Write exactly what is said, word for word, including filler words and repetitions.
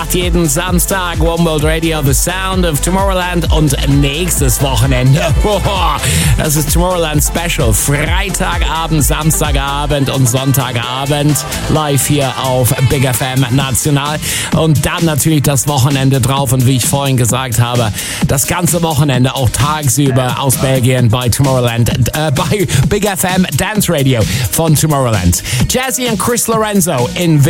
Jeden Samstag One World Radio, The Sound of Tomorrowland und nächstes Wochenende, das ist Tomorrowland Special, Freitagabend, Samstagabend und Sonntagabend live hier auf Big F M National und dann natürlich das Wochenende drauf und wie ich vorhin gesagt habe, das ganze Wochenende auch tagsüber aus Belgien bei Tomorrowland, äh, bei Big F M Dance Radio von Tomorrowland. Jazzy und Chris Lorenzo in